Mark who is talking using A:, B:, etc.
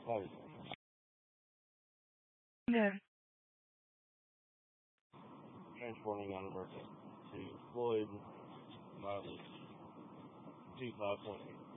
A: Like,
B: Yeah.
A: transporting on a birthday to Floyd, mileage 25.8.